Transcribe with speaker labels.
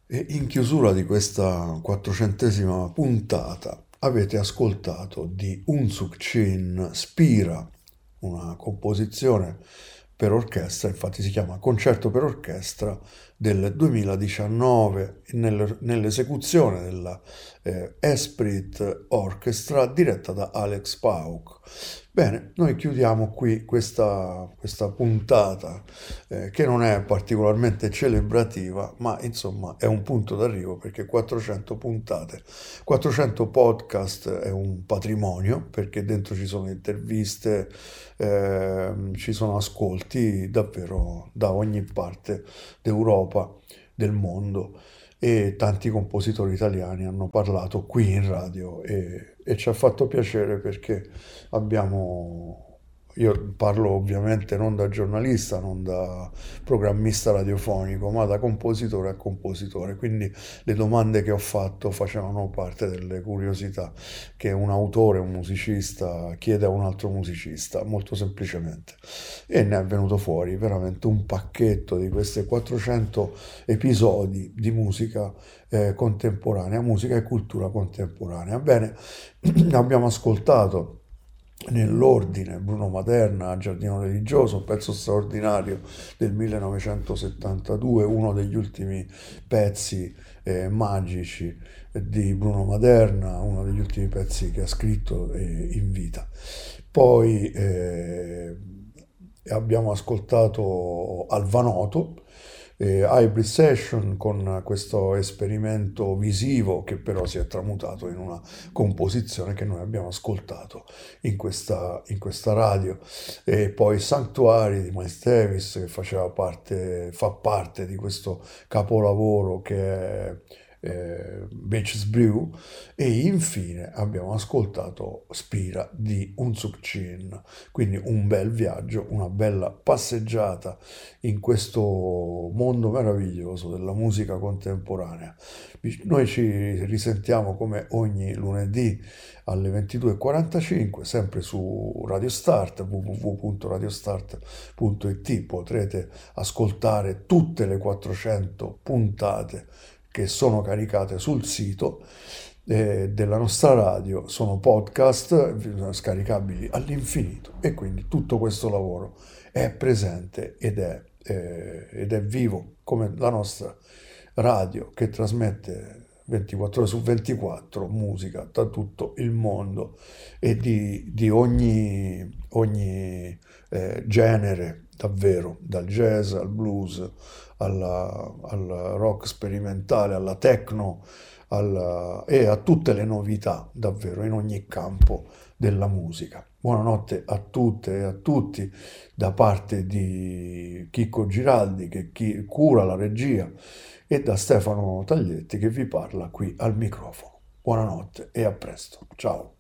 Speaker 1: E in chiusura di questa 400esima puntata avete ascoltato di Unsuk Chin Spira, una composizione per orchestra, infatti si chiama Concerto per orchestra del 2019 nell'esecuzione della Esprit Orchestra diretta da Alex Pauk. Bene, noi chiudiamo qui questa puntata che non è particolarmente celebrativa, ma insomma è un punto d'arrivo perché 400 puntate, 400 podcast è un patrimonio perché dentro ci sono interviste, ci sono ascolti davvero da ogni parte d'Europa, del mondo e tanti compositori italiani hanno parlato qui in radio e ci ha fatto piacere perché abbiamo, io parlo ovviamente non da giornalista, non da programmista radiofonico, ma da compositore a compositore, quindi le domande che ho fatto facevano parte delle curiosità che un autore, un musicista chiede a un altro musicista, molto semplicemente. E ne è venuto fuori veramente un pacchetto di questi 400 episodi di musica contemporanea, musica e cultura contemporanea. Bene, abbiamo ascoltato nell'ordine Bruno Maderna, Giardino Religioso, un pezzo straordinario del 1972, uno degli ultimi pezzi magici di Bruno Maderna, uno degli ultimi pezzi che ha scritto in vita. Poi abbiamo ascoltato Alvanoto, Hybrid Session con questo esperimento visivo che però si è tramutato in una composizione che noi abbiamo ascoltato in questa radio. E poi Sanctuary di Miles Davis che fa parte di questo capolavoro che è Beaches Brew e infine abbiamo ascoltato Spira di Unsuk Chin, quindi un bel viaggio, una bella passeggiata in questo mondo meraviglioso della musica contemporanea. Noi ci risentiamo come ogni lunedì alle 22:45, sempre su Radio Start, www.radiostart.it. Potrete ascoltare tutte le 400 puntate che sono caricate sul sito della nostra radio, sono podcast scaricabili all'infinito e quindi tutto questo lavoro è presente ed è vivo come la nostra radio che trasmette 24 ore su 24 musica da tutto il mondo e di ogni genere, davvero, dal jazz al blues al rock sperimentale, alla techno e a tutte le novità, davvero, in ogni campo della musica. Buonanotte a tutte e a tutti da parte di Chicco Giraldi che cura la regia e da Stefano Taglietti che vi parla qui al microfono. Buonanotte e a presto. Ciao.